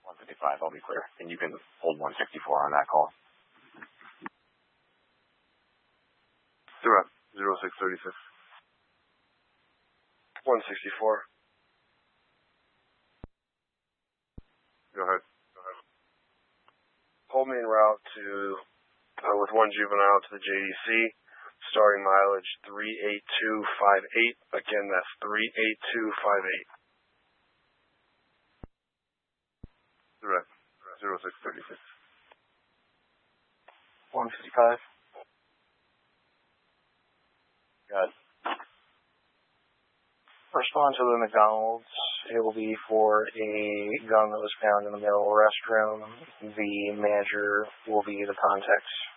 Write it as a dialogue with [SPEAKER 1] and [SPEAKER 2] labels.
[SPEAKER 1] 155, I'll be clear. And you can hold 164 on that call.
[SPEAKER 2] Direct, 0636. 164. Go ahead. Hold me en route to, with one juvenile to the JDC, starting mileage 38258. Again, that's 38258. Direct, 0636.
[SPEAKER 3] 155.
[SPEAKER 1] Got it.
[SPEAKER 3] Respond to the McDonald's. It will be for a gun that was found in the male restroom. The manager will be the contact